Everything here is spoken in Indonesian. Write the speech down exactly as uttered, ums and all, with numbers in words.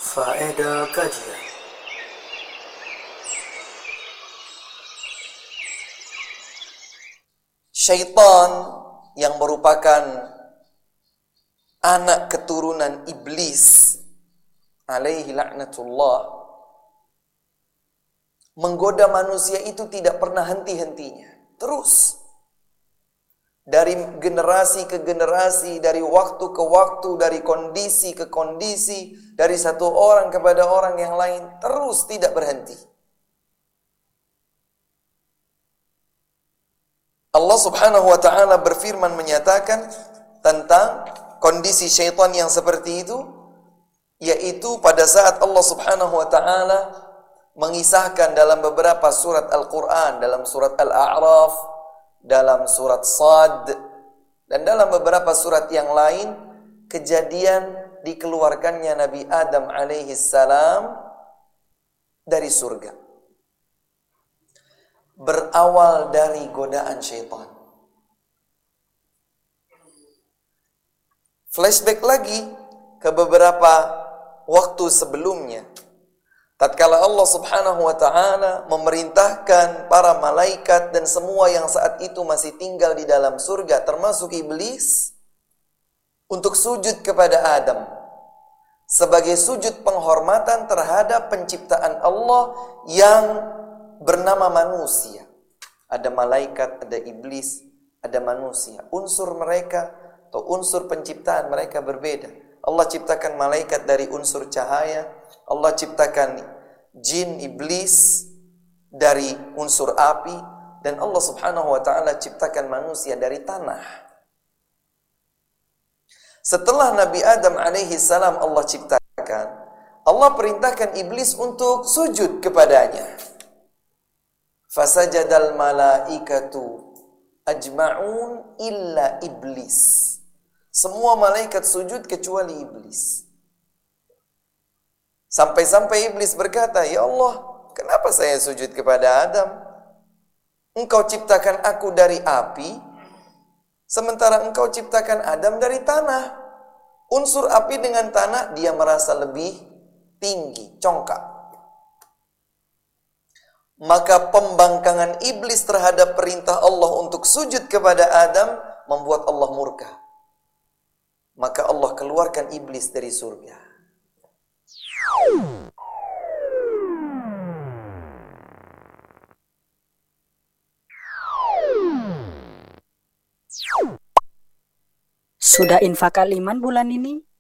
Faedah kajian. Syaitan yang merupakan anak keturunan iblis alaihi laknatullah menggoda manusia itu tidak pernah henti-hentinya. Terus dari generasi ke generasi, dari waktu ke waktu, dari kondisi ke kondisi, dari satu orang kepada orang yang lain, terus tidak berhenti. Allah Subhanahu wa ta'ala berfirman menyatakan tentang kondisi syaitan yang seperti itu, yaitu pada saat Allah Subhanahu wa ta'ala mengisahkan dalam beberapa surat Al-Quran, dalam surat Al-A'raf, dalam surat Sad, dan dalam beberapa surat yang lain, kejadian dikeluarkannya Nabi Adam alaihi salam dari surga. Berawal dari godaan syaitan. Flashback lagi ke beberapa waktu sebelumnya. Tatkala Allah Subhanahu wa ta'ala memerintahkan para malaikat dan semua yang saat itu masih tinggal di dalam surga, termasuk iblis, untuk sujud kepada Adam sebagai sujud penghormatan terhadap penciptaan Allah yang bernama manusia. Ada malaikat, ada iblis, ada manusia. Unsur mereka atau unsur penciptaan mereka berbeda. Allah ciptakan malaikat dari unsur cahaya, Allah ciptakan jin, iblis dari unsur api, dan Allah Subhanahu wa ta'ala ciptakan manusia dari tanah. Setelah Nabi Adam alaihi salam Allah ciptakan, Allah perintahkan iblis untuk sujud kepadanya. Fasajadal malaikatu ajma'un illa iblis. Semua malaikat sujud kecuali iblis. Sampai-sampai iblis berkata, "Ya Allah, kenapa saya sujud kepada Adam? Engkau ciptakan aku dari api, sementara engkau ciptakan Adam dari tanah. Unsur api dengan tanah, dia merasa lebih tinggi, congkak." Maka pembangkangan iblis terhadap perintah Allah untuk sujud kepada Adam membuat Allah murka. Maka Allah keluarkan iblis dari surga. Sudah infak kaliman bulan ini?